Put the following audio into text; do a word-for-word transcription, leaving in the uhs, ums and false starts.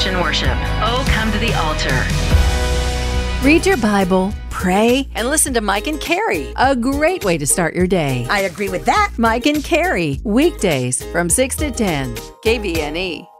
Christian worship. Oh, come to the altar. Read your Bible, pray, and listen to Mike and Carrie. A great way to start your day. I agree with that. Mike and Carrie, weekdays from six to ten, K V N E.